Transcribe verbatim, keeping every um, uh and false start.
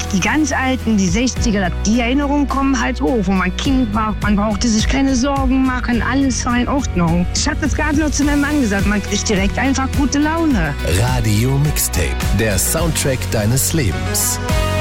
Die ganz alten, die sechziger, die Erinnerungen kommen halt hoch, wo man Kind war. Man brauchte sich keine Sorgen machen, alles war in Ordnung. Ich habe das gerade noch zu meinem Mann gesagt, man kriegt direkt einfach gute Laune. Radio Mixtape, der Soundtrack deines Lebens.